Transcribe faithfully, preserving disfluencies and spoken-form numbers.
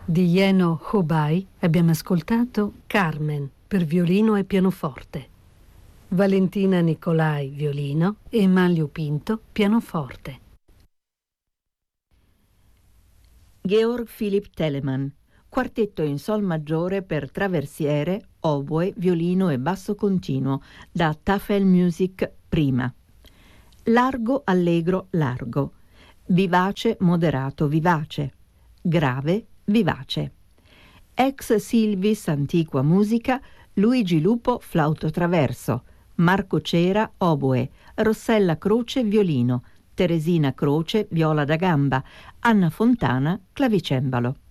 Di Jeno Hobay abbiamo ascoltato Carmen per violino e pianoforte, Valentina Nicolai violino e Manlio Pinto pianoforte. Georg Philipp Telemann, quartetto in sol maggiore per traversiere, oboe, violino e basso continuo, da Tafelmusik prima. Largo, allegro, largo. Vivace, moderato, vivace. Grave, vivace. Ex Silvis Antiqua Musica, Luigi Lupo flauto traverso, Marco Cera oboe, Rossella Croce violino, Teresina Croce viola da gamba, Anna Fontana clavicembalo.